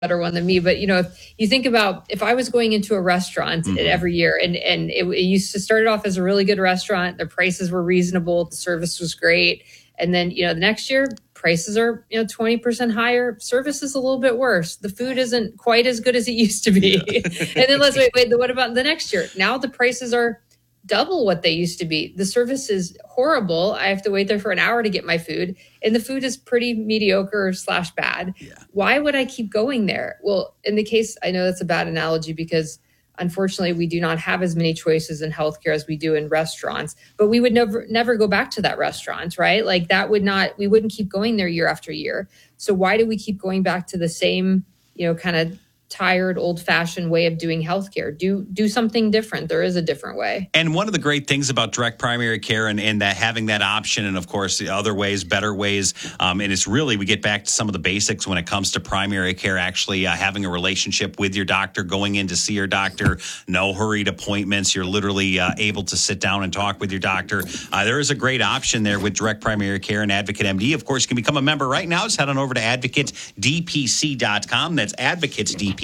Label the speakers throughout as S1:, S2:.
S1: better one than me, but if you think about if I was going into a restaurant every year and it used to start off as a really good restaurant, the prices were reasonable, the service was great. And then, the next year prices are, 20% higher. Service is a little bit worse. The food isn't quite as good as it used to be. Yeah. And then let's wait, what about the next year? Now the prices are double what they used to be. The service is horrible. I have to wait there for an hour to get my food, and the food is pretty mediocre / bad. Yeah. Why would I keep going there? Well, in the case, I know that's a bad analogy because unfortunately we do not have as many choices in healthcare as we do in restaurants, but we would never go back to that restaurant, right? Like we wouldn't keep going there year after year. So why do we keep going back to the same, kind of tired, old-fashioned way of doing healthcare? Do something different. There is a different way.
S2: And one of the great things about direct primary care and that having that option, and of course the other ways, better ways, and it's really, we get back to some of the basics when it comes to primary care, actually having a relationship with your doctor, going in to see your doctor, no hurried appointments. You're literally able to sit down and talk with your doctor. There is a great option there with direct primary care and Advocate MD. Of course, you can become a member right now. Just head on over to advocatedpc.com. That's advocatesdpc.com.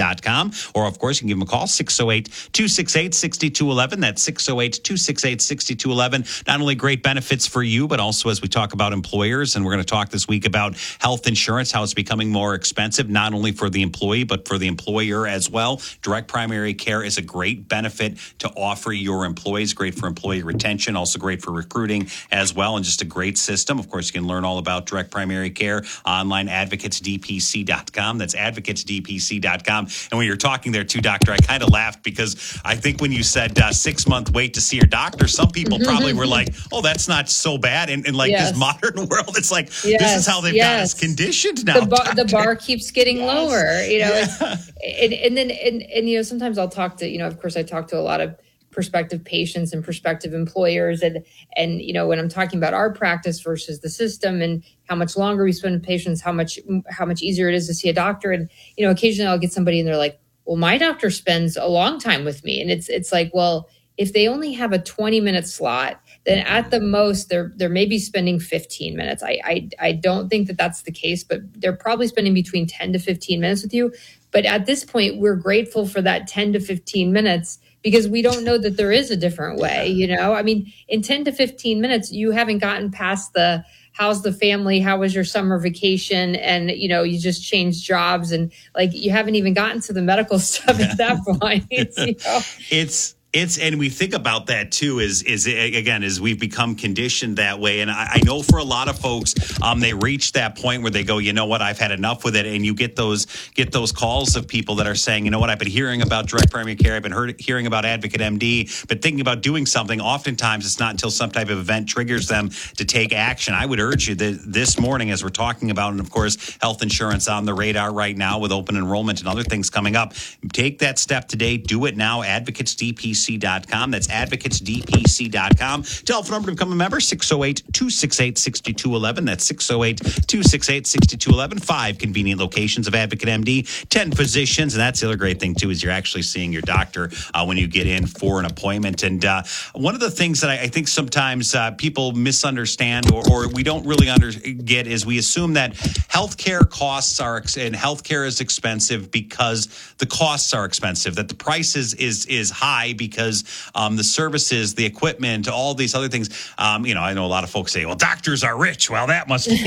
S2: Or, of course, you can give them a call, 608-268-6211. That's 608-268-6211. Not only great benefits for you, but also as we talk about employers, and we're going to talk this week about health insurance, how it's becoming more expensive, not only for the employee, but for the employer as well. Direct primary care is a great benefit to offer your employees, great for employee retention, also great for recruiting as well, and just a great system. Of course, you can learn all about direct primary care online, advocatesdpc.com. That's advocatesdpc.com. And when you're talking there too, doctor, I kind of laughed because I think when you said 6-month wait to see your doctor, some people probably were like, oh, that's not so bad. And this modern world, it's like, this is how they've got us conditioned now.
S1: The bar keeps getting lower, and sometimes I'll talk to, of course I talk to a lot of prospective patients and prospective employers. And when I'm talking about our practice versus the system and how much longer we spend with patients, how much easier it is to see a doctor. And, occasionally I'll get somebody and they're like, well, my doctor spends a long time with me. And it's like, well, if they only have a 20-minute slot, then at the most they're maybe spending 15 minutes. I don't think that that's the case, but they're probably spending between 10 to 15 minutes with you. But at this point, we're grateful for that 10 to 15 minutes because we don't know that there is a different way, I mean, in 10 to 15 minutes, you haven't gotten past the how's the family, how was your summer vacation, and, you just changed jobs, and like you haven't even gotten to the medical stuff at that point.
S2: It's and we think about that too is again, as we've become conditioned that way. And I know for a lot of folks, they reach that point where they go, you know what, I've had enough with it. And you get those calls of people that are saying, you know what, I've been hearing about direct primary care. I've been hearing about Advocate MD, but thinking about doing something. Oftentimes it's not until some type of event triggers them to take action. I would urge you that this morning, as we're talking about, and of course, health insurance on the radar right now with open enrollment and other things coming up, take that step today. Do it now. AdvocatesDPC.com. That's advocatesdpc.com. Telephone number to become a member, 608-268-6211. That's 608-268-6211. 5 convenient locations of Advocate MD, 10 physicians. And that's the other great thing, too, is you're actually seeing your doctor when you get in for an appointment. And one of the things that I think sometimes people misunderstand or we don't really get is we assume that healthcare costs and healthcare is expensive because the costs are expensive, that the price is high because the services, the equipment, all these other things. I know a lot of folks say, well, doctors are rich. Well, that must be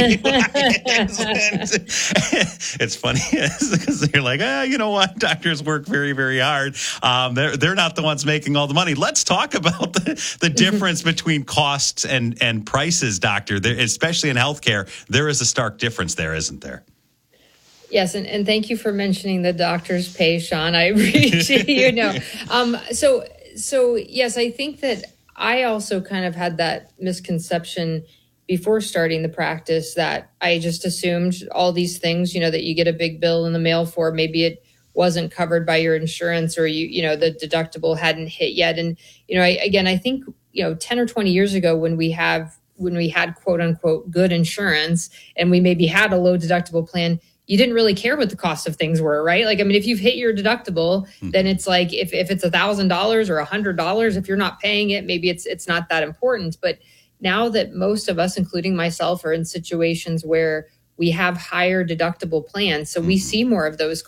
S2: It's funny because you're like, you know what? Doctors work very, very hard. They're not the ones making all the money. Let's talk about the difference between costs and prices, doctor. Especially in healthcare, there is a stark difference there, isn't there?
S1: Yes, and thank you for mentioning the doctor's pay, Sean. I appreciate So yes, I think that I also kind of had that misconception before starting the practice that I just assumed all these things, that you get a big bill in the mail for, maybe it wasn't covered by your insurance or the deductible hadn't hit yet. And, I think, 10 or 20 years ago when we had quote unquote good insurance and we maybe had a low deductible plan, you didn't really care what the cost of things were, right? Like, I mean, if you've hit your deductible, then it's like, if it's $1,000 or $100, if you're not paying it, maybe it's not that important. But now that most of us, including myself, are in situations where we have higher deductible plans. So we see more of those